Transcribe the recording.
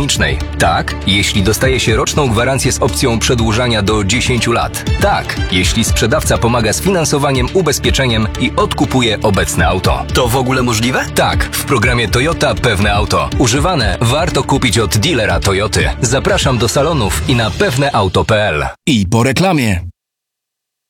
technicznej. Tak, jeśli dostaje się roczną gwarancję z opcją przedłużania do 10 lat. Tak, jeśli sprzedawca pomaga z finansowaniem, ubezpieczeniem i odkupuje obecne auto. To w ogóle możliwe? Tak, w programie Toyota Pewne Auto. Używane warto kupić od dealera Toyoty. Zapraszam do salonów i na pewneauto.pl. I po reklamie.